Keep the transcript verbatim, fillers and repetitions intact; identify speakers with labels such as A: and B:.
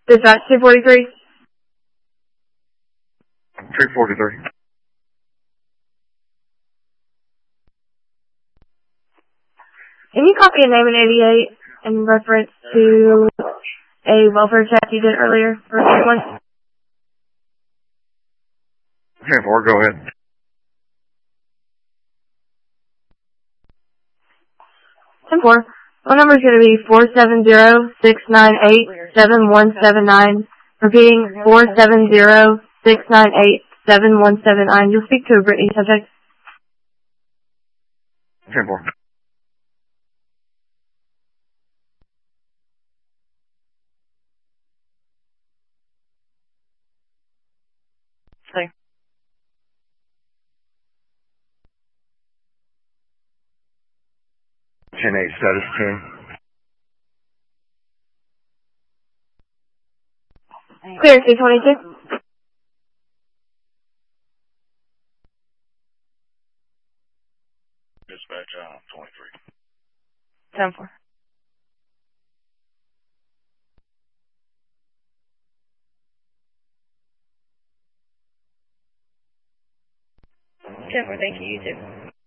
A: Dispatch two forty-three.
B: three forty-three.
A: Can you copy a name in eighty-eight in reference to a welfare check you did earlier for someone?
B: ten four, go ahead.
A: ten four. Phone number is going to be four seven zero, six nine eight, seven one seven nine. Repeating, four seven zero, six nine eight, seven one seven nine. You'll speak to a Brittany subject.
B: ten four.
A: Sorry.
B: ten eight, status ten.
A: Clear, two twenty-two.
B: Dispatch uh, twenty-three.
A: ten four. ten four, thank you, you too.